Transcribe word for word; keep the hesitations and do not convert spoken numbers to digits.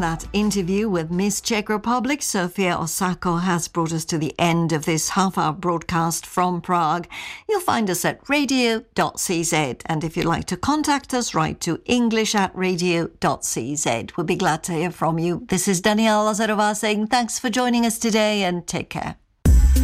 that interview with Miss Czech Republic, Sofia Osako, has brought us to the end of this half-hour broadcast from Prague. You'll find us at radio dot c z, and if you'd like to contact us, write to english at radio dot c z. We'll be glad to hear from you. This is Daniela Lazarová saying thanks for joining us today and take care.